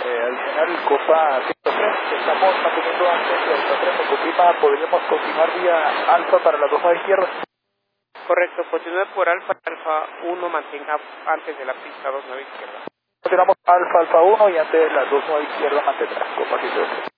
Adicional, Copa 103, estamos manteniendo antes de Alfa 3, me confirma, podríamos continuar vía Alfa para las 2 izquierdas. Correcto, continúe por Alfa 1, mantenga antes de la pista 29 izquierda. Continuamos Alfa 1 y antes de las 2 izquierdas mantendrá Copa 103.